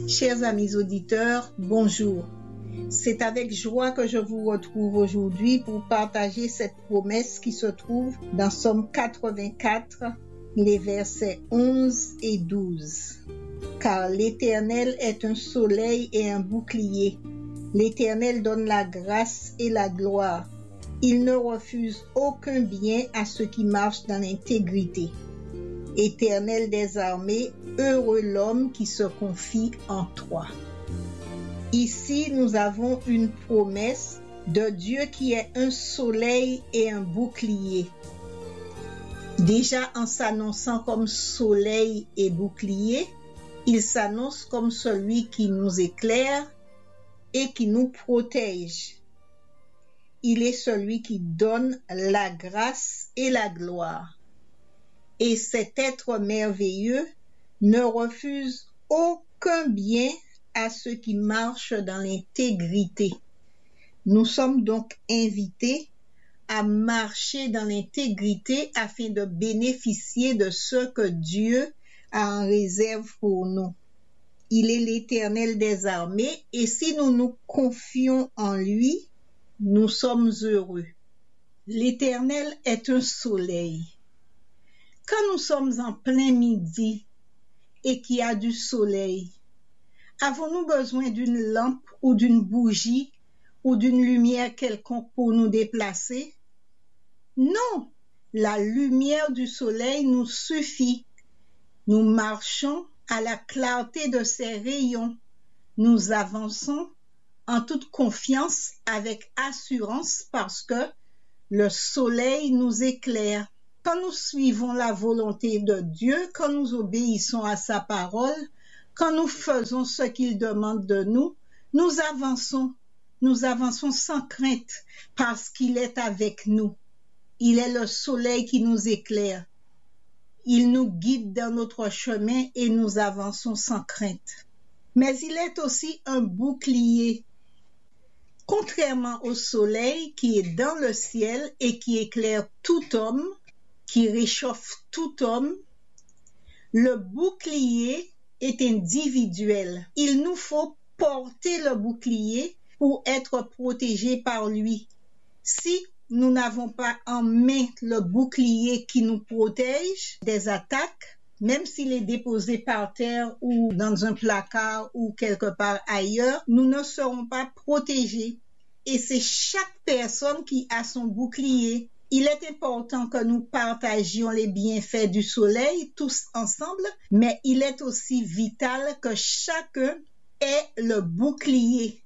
Chers amis auditeurs, bonjour. C'est avec joie que je vous retrouve aujourd'hui pour partager cette promesse qui se trouve dans Psaume 84, les versets 11 et 12. Car l'Éternel est un soleil et un bouclier. L'Éternel donne la grâce et la gloire. Il ne refuse aucun bien à ceux qui marchent dans l'intégrité. Éternel des armées, heureux l'homme qui se confie en toi. Ici, nous avons une promesse de Dieu qui est un soleil et un bouclier. Déjà en s'annonçant comme soleil et bouclier, il s'annonce comme celui qui nous éclaire et qui nous protège. Il est celui qui donne la grâce et la gloire. Et cet être merveilleux ne refuse aucun bien à ceux qui marchent dans l'intégrité. Nous sommes donc invités à marcher dans l'intégrité afin de bénéficier de ce que Dieu a en réserve pour nous. Il est l'Éternel des armées et si nous nous confions en lui, nous sommes heureux. L'Éternel est un soleil. Quand nous sommes en plein midi et qu'il y a du soleil, avons-nous besoin d'une lampe ou d'une bougie ou d'une lumière quelconque pour nous déplacer? Non, la lumière du soleil nous suffit. Nous marchons à la clarté de ses rayons. Nous avançons en toute confiance avec assurance parce que le soleil nous éclaire. Quand nous suivons la volonté de Dieu, quand nous obéissons à sa parole, quand nous faisons ce qu'il demande de nous, nous avançons sans crainte parce qu'il est avec nous. Il est le soleil qui nous éclaire. Il nous guide dans notre chemin et nous avançons sans crainte. Mais il est aussi un bouclier. Contrairement au soleil qui est dans le ciel et qui éclaire tout homme, qui réchauffe tout homme, le bouclier est individuel. Il nous faut porter le bouclier pour être protégés par lui. Si nous n'avons pas en main le bouclier qui nous protège des attaques, même s'il est déposé par terre ou dans un placard ou quelque part ailleurs, nous ne serons pas protégés. Et c'est chaque personne qui a son bouclier. Il est important que nous partagions les bienfaits du soleil tous ensemble, mais il est aussi vital que chacun ait le bouclier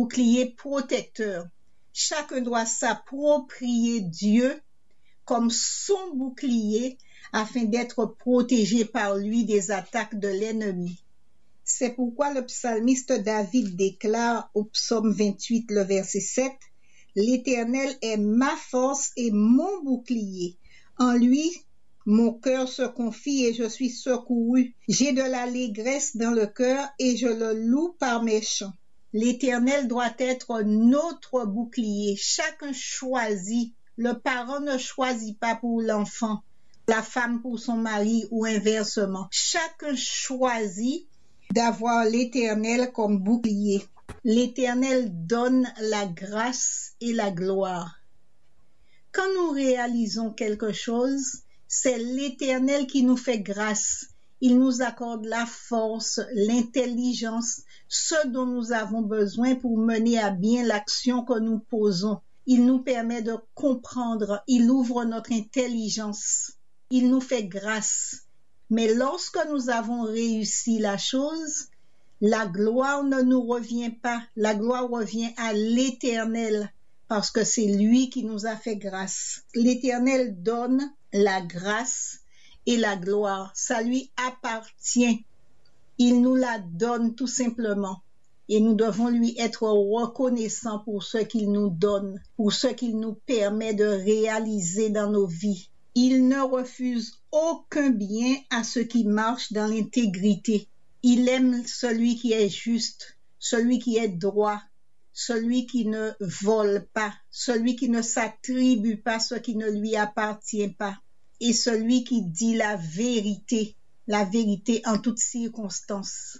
protecteur. Chacun doit s'approprier Dieu comme son bouclier afin d'être protégé par lui des attaques de l'ennemi. C'est pourquoi le psalmiste David déclare au psaume 28, le verset 7, « L'Éternel est ma force et mon bouclier. En lui, mon cœur se confie et je suis secouru. J'ai de l'allégresse dans le cœur et je le loue par mes chants. » L'Éternel doit être notre bouclier. Chacun choisit. Le parent ne choisit pas pour l'enfant, la femme pour son mari ou inversement. Chacun choisit d'avoir l'Éternel comme bouclier. L'Éternel donne la grâce et la gloire. Quand nous réalisons quelque chose, c'est l'Éternel qui nous fait grâce. Il nous accorde la force, l'intelligence, ce dont nous avons besoin pour mener à bien l'action que nous posons. Il nous permet de comprendre, il ouvre notre intelligence, il nous fait grâce. Mais lorsque nous avons réussi la chose, la gloire ne nous revient pas. La gloire revient à l'Éternel parce que c'est lui qui nous a fait grâce. L'Éternel donne la grâce et la gloire. Ça lui appartient. Il nous la donne tout simplement. Et nous devons lui être reconnaissants pour ce qu'il nous donne, pour ce qu'il nous permet de réaliser dans nos vies. Il ne refuse aucun bien à ceux qui marchent dans l'intégrité. Il aime celui qui est juste, celui qui est droit, celui qui ne vole pas, celui qui ne s'attribue pas ce qui ne lui appartient pas, et celui qui dit la vérité en toutes circonstances.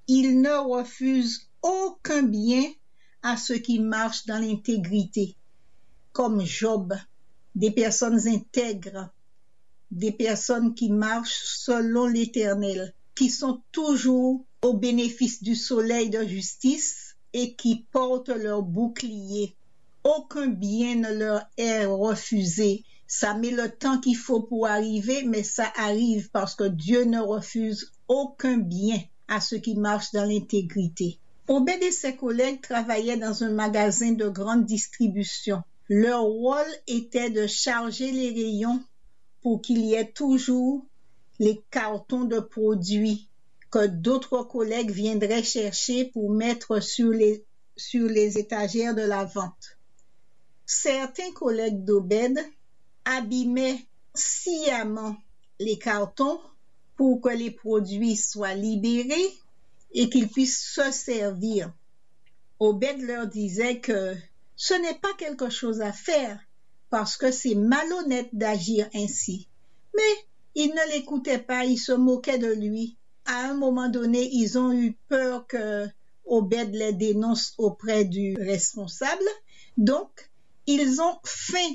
il ne refuse aucun bien à ceux qui marchent dans l'intégrité, comme Job, des personnes intègres, des personnes qui marchent selon l'Éternel, qui sont toujours au bénéfice du soleil de justice et qui portent leur bouclier. Aucun bien ne leur est refusé. Ça met le temps qu'il faut pour arriver, mais ça arrive parce que Dieu ne refuse aucun bien à ceux qui marchent dans l'intégrité. Obed et ses collègues travaillaient dans un magasin de grande distribution. Leur rôle était de charger les rayons pour qu'il y ait toujours les cartons de produits que d'autres collègues viendraient chercher pour mettre sur les étagères de la vente. Certains collègues d'Obed abîmaient sciemment les cartons pour que les produits soient libérés et qu'ils puissent se servir. Obed leur disait que ce n'est pas quelque chose à faire parce que c'est malhonnête d'agir ainsi. Mais ils ne l'écoutaient pas, ils se moquaient de lui. À un moment donné, ils ont eu peur que Obed les dénonce auprès du responsable. Donc, ils ont faim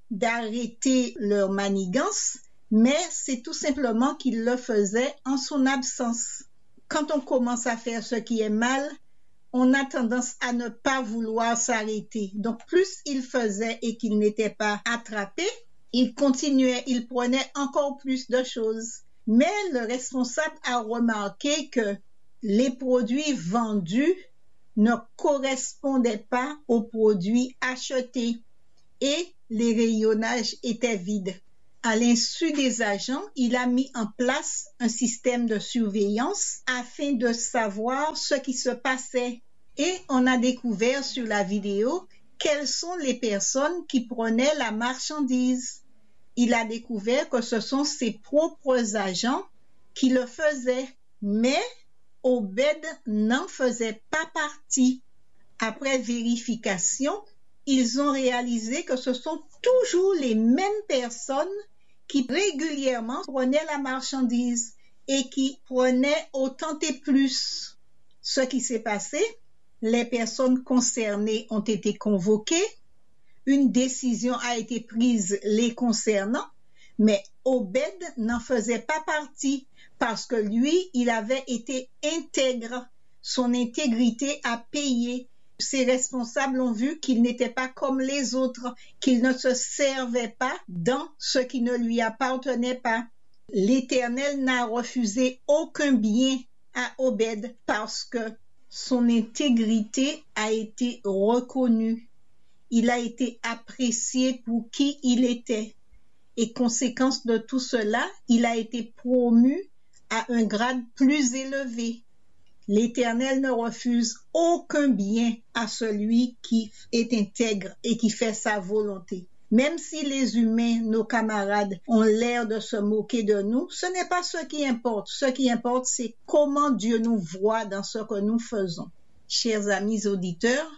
d'arrêter leur manigance, mais c'est tout simplement qu'ils le faisaient en son absence. Quand on commence à faire ce qui est mal, on a tendance à ne pas vouloir s'arrêter. Donc, plus ils faisaient et qu'ils n'étaient pas attrapés, ils continuaient, ils prenaient encore plus de choses. Mais le responsable a remarqué que les produits vendus ne correspondaient pas aux produits achetés et les rayonnages étaient vides. À l'insu des agents, il a mis en place un système de surveillance afin de savoir ce qui se passait. Et on a découvert sur la vidéo quelles sont les personnes qui prenaient la marchandise. Il a découvert que ce sont ses propres agents qui le faisaient, mais Obed n'en faisait pas partie. Après vérification, ils ont réalisé que ce sont toujours les mêmes personnes qui régulièrement prenaient la marchandise et qui prenaient autant et plus. Ce qui s'est passé, les personnes concernées ont été convoquées, une décision a été prise les concernant, mais Obed n'en faisait pas partie parce que lui, il avait été intègre. Son intégrité a payé. Ses responsables ont vu qu'il n'était pas comme les autres, qu'il ne se servait pas dans ce qui ne lui appartenait pas. L'Éternel n'a refusé aucun bien à Obed parce que son intégrité a été reconnue. Il a été apprécié pour qui il était. Et conséquence de tout cela, il a été promu à un grade plus élevé. L'Éternel ne refuse aucun bien à celui qui est intègre et qui fait sa volonté. Même si les humains, nos camarades, ont l'air de se moquer de nous, ce n'est pas ce qui importe. Ce qui importe, c'est comment Dieu nous voit dans ce que nous faisons. Chers amis auditeurs,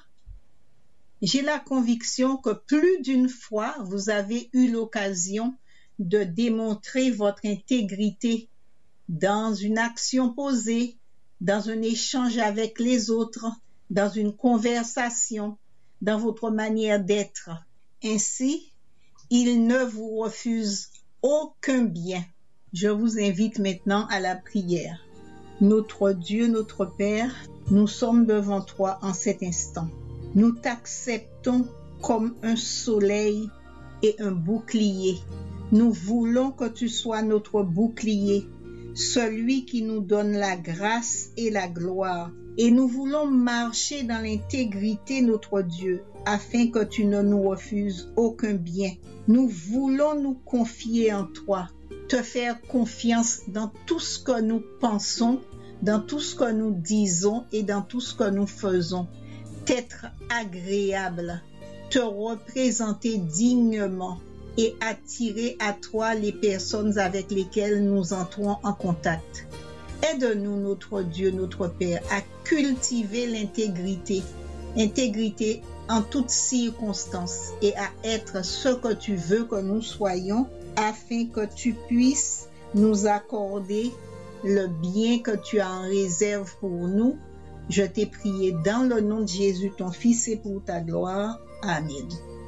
j'ai la conviction que plus d'une fois, vous avez eu l'occasion de démontrer votre intégrité dans une action posée, dans un échange avec les autres, dans une conversation, dans votre manière d'être. Ainsi, il ne vous refuse aucun bien. Je vous invite maintenant à la prière. Notre Dieu, notre Père, nous sommes devant toi en cet instant. Nous t'acceptons comme un soleil et un bouclier. Nous voulons que tu sois notre bouclier, celui qui nous donne la grâce et la gloire. Et nous voulons marcher dans l'intégrité, notre Dieu, afin que tu ne nous refuses aucun bien. Nous voulons nous confier en toi, te faire confiance dans tout ce que nous pensons, dans tout ce que nous disons et dans tout ce que nous faisons. T'être agréable, te représenter dignement et attirer à toi les personnes avec lesquelles nous entrons en contact. Aide-nous, notre Dieu, notre Père, à cultiver l'intégrité en toutes circonstances et à être ce que tu veux que nous soyons afin que tu puisses nous accorder le bien que tu as en réserve pour nous. Je t'ai prié dans le nom de Jésus, ton Fils, et pour ta gloire. Amen.